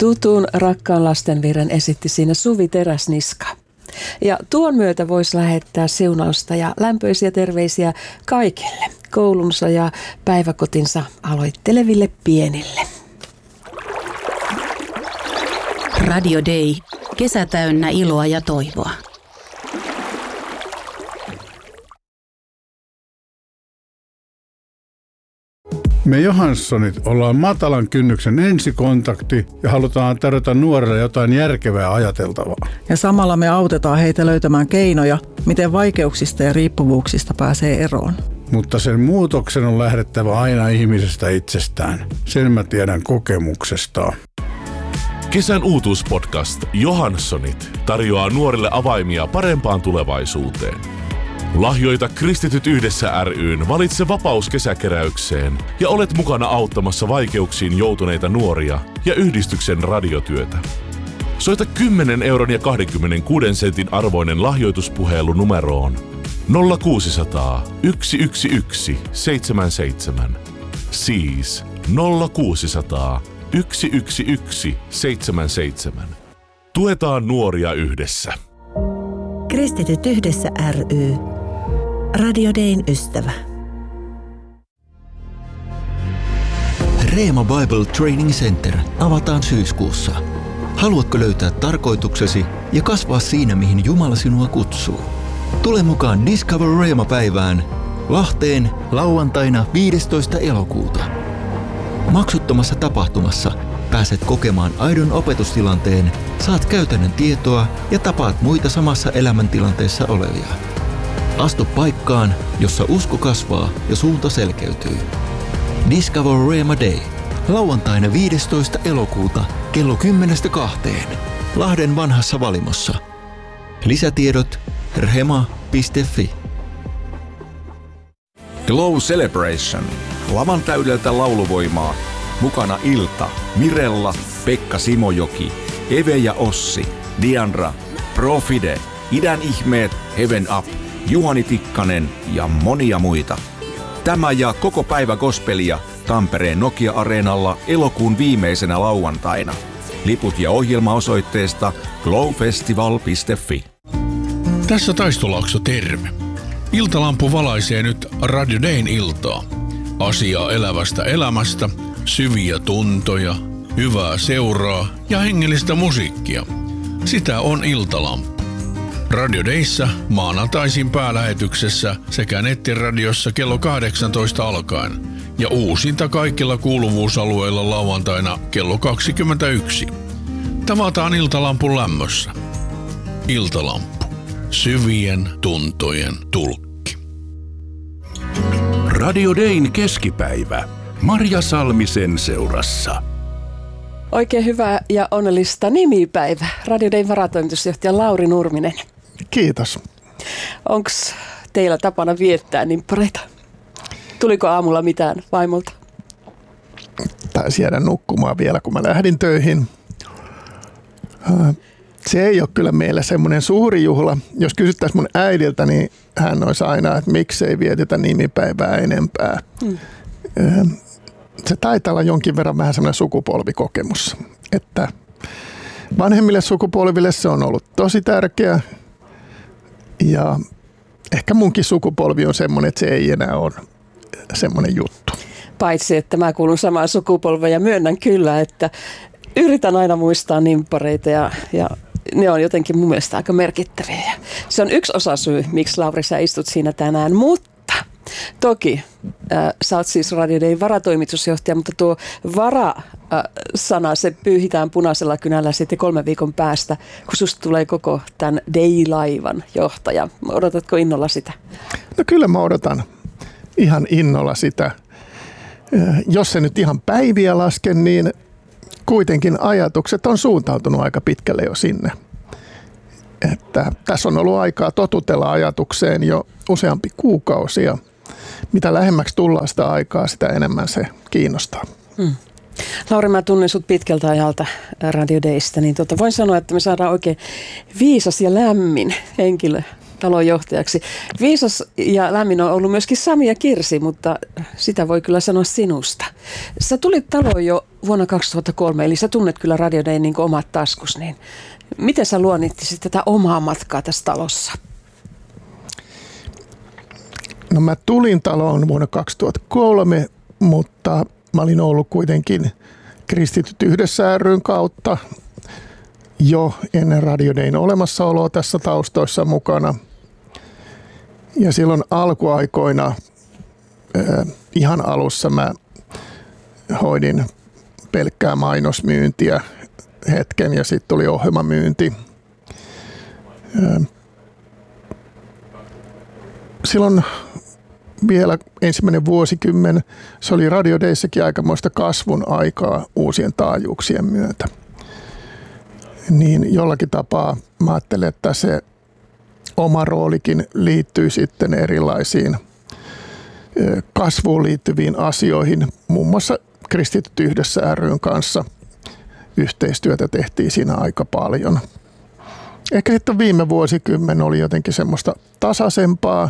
Tutun rakkaan lastenvirren esitti siinä Suvi Teräsniska. Ja tuon myötä voisi lähettää siunausta ja lämpöisiä terveisiä kaikille koulunsa ja päiväkotinsa aloitteleville pienille. Radio Day. Kesä täynnä iloa ja toivoa. Me Johanssonit ollaan matalan kynnyksen ensikontakti ja halutaan tarjota nuorille jotain järkevää ajateltavaa. Ja samalla me autetaan heitä löytämään keinoja, miten vaikeuksista ja riippuvuuksista pääsee eroon. Mutta sen muutoksen on lähdettävä aina ihmisestä itsestään. Sen mä tiedän kokemuksesta. Kesän uutuuspodcast Johanssonit tarjoaa nuorille avaimia parempaan tulevaisuuteen. Lahjoita Kristityt yhdessä ry:n Valitse vapaus -kesäkeräykseen ja olet mukana auttamassa vaikeuksiin joutuneita nuoria ja yhdistyksen radiotyötä. Soita 10 euron ja 26 sentin arvoinen lahjoituspuhelu numeroon 0600 111 77. Siis 0600 111 77. Tuetaan nuoria yhdessä. Kristityt yhdessä ry. Radio Dayn ystävä. Reema Bible Training Center avataan syyskuussa. Haluatko löytää tarkoituksesi ja kasvaa siinä, mihin Jumala sinua kutsuu? Tule mukaan Discover Reema-päivään Lahteen lauantaina 15. elokuuta. Maksuttomassa tapahtumassa pääset kokemaan aidon opetustilanteen, saat käytännön tietoa ja tapaat muita samassa elämäntilanteessa olevia. Astu paikkaan, jossa usko kasvaa ja suunta selkeytyy. Discover Reema Day. Lauantaina 15. elokuuta kello 10-2. Lahden vanhassa Valimossa. Lisätiedot rhema.fi. Glow Celebration. Lavan täydeltä lauluvoimaa. Mukana Ilta, Mirella, Pekka Simojoki, Eve ja Ossi, Diandra, Profide, Idän ihmeet, Heaven Up, Juhani Tikkanen ja monia muita. Tämä ja koko päivä gospelia Tampereen Nokia-areenalla elokuun viimeisenä lauantaina. Liput ja ohjelma osoitteesta glowfestival.fi. Tässä Taistolaakso, terve. Iltalampu valaisee nyt Radio Dayn iltaa. Asiaa elävästä elämästä, syviä tuntoja, hyvää seuraa ja hengellistä musiikkia. Sitä on Iltalampu. Radio Dayssä maanantaisin päälähetyksessä sekä nettiradiossa kello 18 alkaen ja uusinta kaikilla kuuluvuusalueilla lauantaina kello 21. Tavataan Iltalampun lämmössä. Iltalampu. Syvien tuntojen tulkki. Radio Dayn keskipäivä. Marja Salmisen seurassa. Oikein hyvää ja onnellista nimipäivä. Radio Dayn varatoimitusjohtaja Lauri Nurminen. Kiitos. Onko teillä tapana viettää nimppareita? Tuliko aamulla mitään vaimolta? Taisi jäädä nukkumaan vielä, kun mä lähdin töihin. Se ei ole kyllä meillä semmoinen suuri juhla. Jos kysyttäisiin mun äidiltä, niin hän olisi aina, että miksei vietetä nimipäivää enempää. Se taitaa olla jonkin verran vähän semmoinen sukupolvikokemus. Että vanhemmille sukupolville se on ollut tosi tärkeä. Ja ehkä munkin sukupolvi on semmoinen, että se ei enää ole semmoinen juttu. Paitsi, että mä kuulun samaan sukupolveen ja myönnän kyllä, että yritän aina muistaa nimppareita ja ne on jotenkin mun mielestä aika merkittäviä. Se on yksi osasyy, miksi Lauri sä istut siinä tänään, mutta toki sä oot siis Radio Dayn varatoimitusjohtaja, mutta tuo vara-sana se pyyhitään punaisella kynällä sitten 3 viikon päästä, kun susta tulee koko tämän Day-laivan johtaja. Odotatko innolla sitä? No kyllä mä odotan ihan innolla sitä. Jos se nyt ihan päiviä lasken, niin kuitenkin ajatukset on suuntautunut aika pitkälle jo sinne. Että tässä on ollut aikaa totutella ajatukseen jo useampi kuukausi ja mitä lähemmäksi tullaan sitä aikaa, sitä enemmän se kiinnostaa. Lauri, mä tunnen sut pitkältä ajalta Radio Daystä, niin voin sanoa, että me saadaan oikein viisas ja lämmin henkilö talonjohtajaksi. Viisas ja lämmin on ollut myöskin Sami ja Kirsi, mutta sitä voi kyllä sanoa sinusta. Sä tulit taloon jo vuonna 2003, eli sä tunnet kyllä Radio Dayn niin kuin omat taskus. Niin miten sä luonnittisit tätä omaa matkaa tässä talossa? No mä tulin taloon vuonna 2003, mutta mä olin ollut kuitenkin Kristityt yhdessä ry:n kautta jo ennen Radio Dayn olemassaoloa tässä taustoissa mukana. Ja silloin alkuaikoina, ihan alussa mä hoidin pelkkää mainosmyyntiä hetken ja sitten tuli ohjelmamyynti. Silloin vielä ensimmäinen vuosikymmen, se oli Radio Dayssäkin aikamoista kasvun aikaa uusien taajuuksien myötä. Niin jollakin tapaa mä ajattelen, että se oma roolikin liittyy sitten erilaisiin kasvuun liittyviin asioihin. Muun muassa Kristityt yhdessä ry:n kanssa yhteistyötä tehtiin siinä aika paljon. Ehkä sitten viime vuosikymmen oli jotenkin semmoista tasaisempaa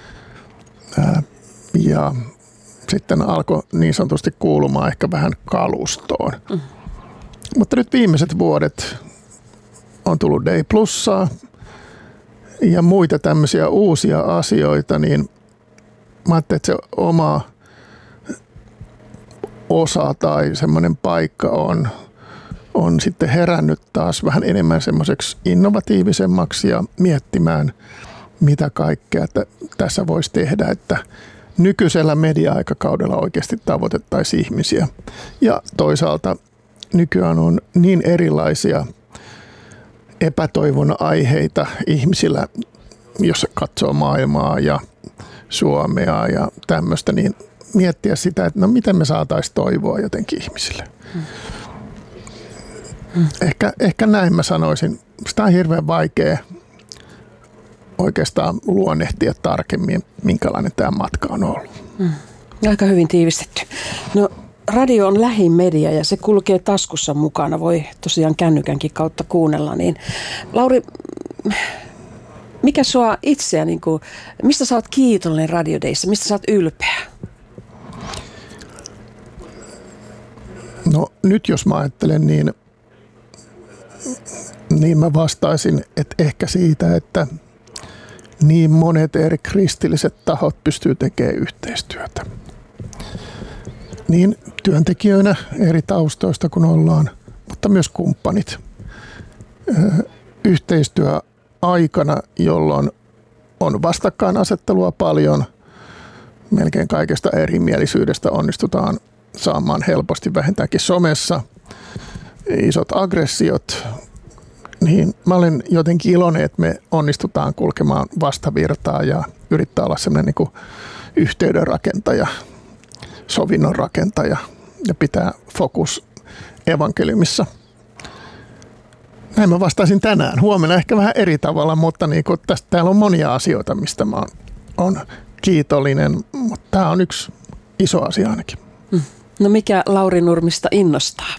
ja sitten alkoi niin sanotusti kuulumaan ehkä vähän kalustoon. Mutta nyt viimeiset vuodet on tullut Day Plussaa ja muita tämmöisiä uusia asioita, niin mä ajattelin, että se oma osa tai semmoinen paikka on sitten herännyt taas vähän enemmän semmoiseksi innovatiivisemmaksi ja miettimään, mitä kaikkea tässä voisi tehdä, että nykyisellä media-aikakaudella oikeasti tavoitettaisiin ihmisiä. Ja toisaalta nykyään on niin erilaisia epätoivon aiheita ihmisillä, jos katsoo maailmaa ja Suomea ja tämmöistä, niin miettiä sitä, että no miten me saataisiin toivoa jotenkin ihmisille. Ehkä näin mä sanoisin. Sitä on hirveän vaikea oikeastaan luonnehtia tarkemmin, minkälainen tämä matka on ollut. Aika hyvin tiivistetty. No, radio on lähin media ja se kulkee taskussa mukana. Voi tosiaan kännykänkin kautta kuunnella. Niin, Lauri, mikä sua itseä, niin kuin, mistä sä oot kiitollinen Radio Dayssä? Mistä sä oot ylpeä? No nyt jos mä ajattelen, niin mä vastaisin, että ehkä siitä, että niin monet eri kristilliset tahot pystyy tekemään yhteistyötä. Niin työntekijöinä eri taustoista kun ollaan, mutta myös kumppanit. Yhteistyö aikana, jolloin on vastakkainasettelua paljon, melkein kaikesta erimielisyydestä onnistutaan saamaan helposti vähintäänkin somessa isot aggressiot, niin mä olen jotenkin iloinen, että me onnistutaan kulkemaan vastavirtaa ja yrittää olla semmoinen niin kuin yhteyden rakentaja, sovinnon rakentaja ja pitää fokus evankeliumissa. Näin mä vastaisin tänään. Huomenna ehkä vähän eri tavalla, mutta niin kuin täällä on monia asioita, mistä mä oon kiitollinen, mutta tämä on yksi iso asia ainakin. No mikä Lauri Nurmista innostaa?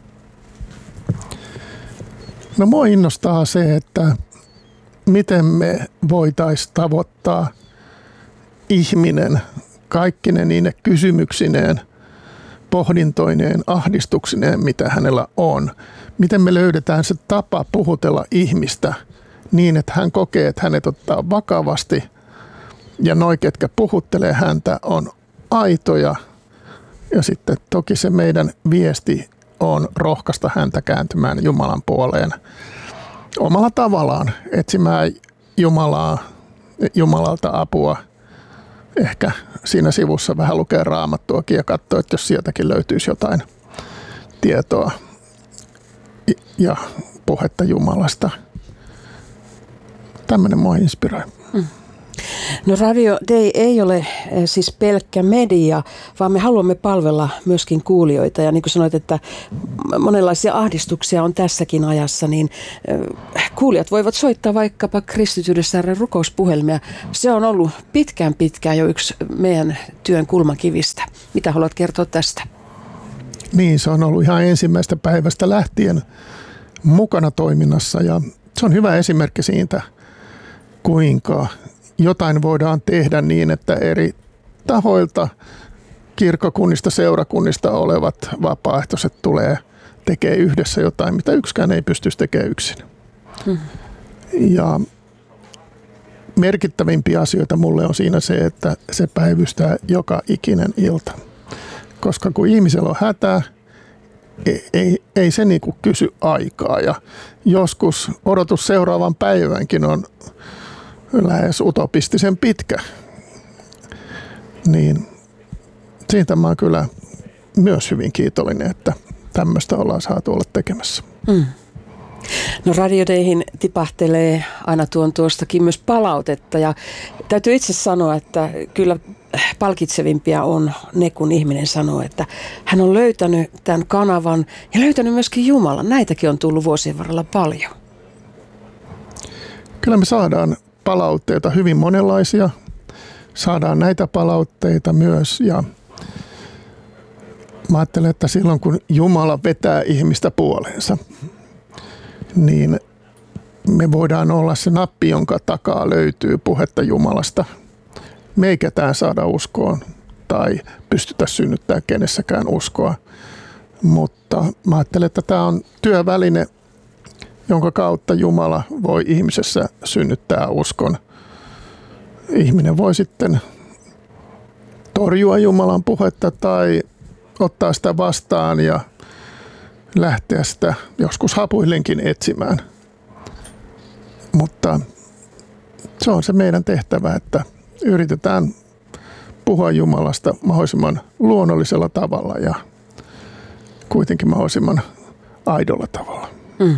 No mua innostaa se, että miten me voitaisiin tavoittaa ihminen kaikkine niine kysymyksineen, pohdintoineen, ahdistuksineen, mitä hänellä on. Miten me löydetään se tapa puhutella ihmistä niin, että hän kokee, että hänet ottaa vakavasti ja noi, ketkä puhuttelee häntä, on aitoja. Ja sitten toki se meidän viesti on rohkaista häntä kääntymään Jumalan puoleen omalla tavallaan, etsimään Jumalalta apua. Ehkä siinä sivussa vähän lukee Raamattuakin ja katsoa, että jos sieltäkin löytyisi jotain tietoa ja puhetta Jumalasta. Tämmöinen mua inspiroi. No Radio Day ei ole siis pelkkä media, vaan me haluamme palvella myöskin kuulijoita. Ja niin kuin sanoit, että monenlaisia ahdistuksia on tässäkin ajassa, niin kuulijat voivat soittaa vaikkapa Kristityydessä rukouspuhelmia. Se on ollut pitkään jo yksi meidän työn kulmakivistä. Mitä haluat kertoa tästä? Niin, se on ollut ihan ensimmäistä päivästä lähtien mukana toiminnassa ja se on hyvä esimerkki siitä, kuinka jotain voidaan tehdä niin, että eri tahoilta, kirkkokunnista, seurakunnista olevat vapaaehtoiset tekee yhdessä jotain, mitä yksikään ei pystyisi tekemään yksin. Ja merkittävimpiä asioita mulle on siinä se, että se päivystää joka ikinen ilta. Koska kun ihmisellä on hätä, ei se niinku kysy aikaa. Ja joskus odotus seuraavan päivänkin on lähes utopistisen pitkä. Niin siitä mä oon kyllä myös hyvin kiitollinen, että tämmöistä ollaan saatu olla tekemässä. No Radio Dayhin tipahtelee aina tuostakin myös palautetta ja täytyy itse sanoa, että kyllä palkitsevimpia on ne, kun ihminen sanoo, että hän on löytänyt tämän kanavan ja löytänyt myöskin Jumalan. Näitäkin on tullut vuosien varrella paljon. Kyllä me saadaan palautteita hyvin monenlaisia. Saadaan näitä palautteita myös ja mä ajattelen, että silloin kun Jumala vetää ihmistä puoleensa, niin me voidaan olla se nappi, jonka takaa löytyy puhetta Jumalasta. Me ei ketään saada uskoon tai pystytä synnyttämään kenessäkään uskoa, mutta mä ajattelen, että tämä on työväline, jonka kautta Jumala voi ihmisessä synnyttää uskon. Ihminen voi sitten torjua Jumalan puhetta tai ottaa sitä vastaan ja lähteä sitä joskus hapuillenkin etsimään. Mutta se on se meidän tehtävä, että yritetään puhua Jumalasta mahdollisimman luonnollisella tavalla ja kuitenkin mahdollisimman aidolla tavalla.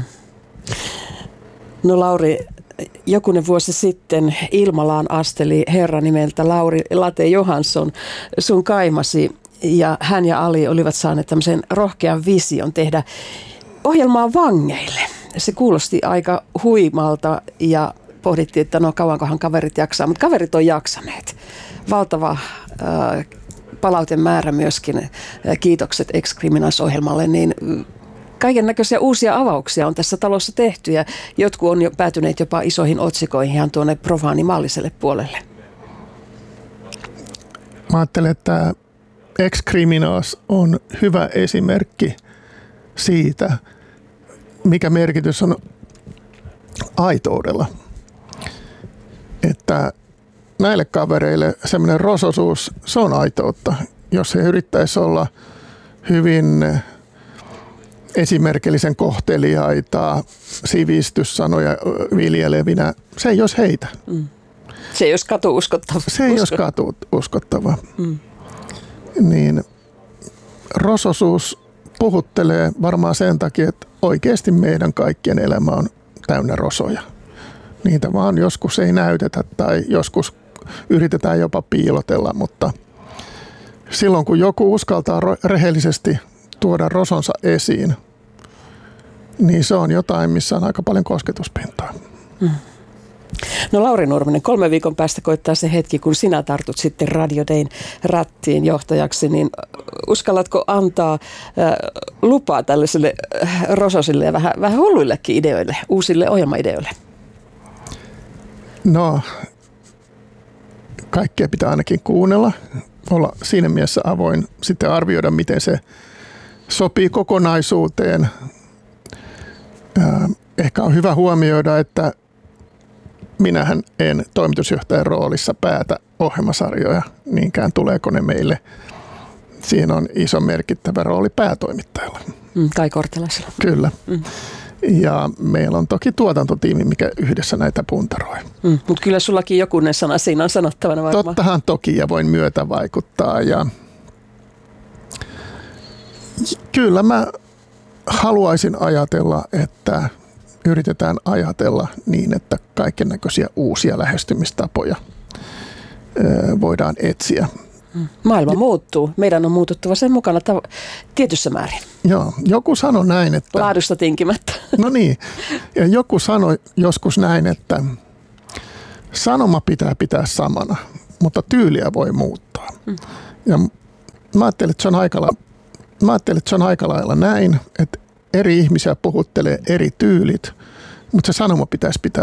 No Lauri, jokunen vuosi sitten ilmalaan asteli herra nimeltä Lauri Late Johansson sun kaimasi. Ja hän ja Ali olivat saaneet tämmöisen rohkean vision tehdä ohjelmaa vangeille. Se kuulosti aika huimalta ja pohdittiin, että no kauankohan kaverit jaksaa, mutta kaverit on jaksaneet. Valtava palautemäärä myöskin, kiitokset Ex Criminals-ohjelmalle, niin kaiken näköisiä uusia avauksia on tässä talossa tehty ja jotkut on jo päätyneet jopa isoihin otsikoihin ihan tuonne profaanimalliselle puolelle. Mä ajattelen, että Ex Criminals on hyvä esimerkki siitä, mikä merkitys on aitoudella. Että näille kavereille semmoinen rososuus, se on aitoutta. Jos he yrittäisi olla hyvin esimerkillisen kohteliaita, sivistyssanoja viljelevinä, se ei olisi heitä. Se ei olisi katu-uskottava. Se ei olisi katu-uskottava. Niin rososuus puhuttelee varmaan sen takia, että oikeasti meidän kaikkien elämä on täynnä rosoja. Niitä vaan joskus ei näytetä tai joskus yritetään jopa piilotella, mutta silloin kun joku uskaltaa rehellisesti tuoda rosonsa esiin, niin se on jotain, missä on aika paljon kosketuspintaa. No Lauri Nurminen, 3 viikon päästä koittaa se hetki, kun sinä tartut sitten Radio Dayn rattiin johtajaksi, niin uskallatko antaa lupaa tällaisille rososille ja vähän hulluillekin ideoille, uusille ohjelmaideoille? No, kaikkea pitää ainakin kuunnella, olla siinä mielessä avoin, sitten arvioida, miten se sopii kokonaisuuteen. Ehkä on hyvä huomioida, että minähän en toimitusjohtajan roolissa päätä ohjelmasarjoja, niinkään tuleeko ne meille. Siinä on iso merkittävä rooli päätoimittajalla. Kai Kortelaisella. Kyllä. Ja meillä on toki tuotantotiimi, mikä yhdessä näitä puntaroi. Mutta kyllä sullakin jokunen sana siinä on sanottavana varmaan. Tottahan toki ja voin myötä vaikuttaa. Ja kyllä mä haluaisin ajatella, että yritetään ajatella niin, että kaikennäköisiä uusia lähestymistapoja voidaan etsiä. Maailma muuttuu. Meidän on muututtava sen mukana tietyssä määrin. Joo, joku sanoi näin, että... Laadusta tinkimättä. No niin, ja joku sanoi joskus näin, että sanoma pitää samana, mutta tyyliä voi muuttaa. Ja mä ajattelin, että se on aika lailla näin, että eri ihmisiä puhuttelee eri tyylit, mutta se sanoma pitäisi pitää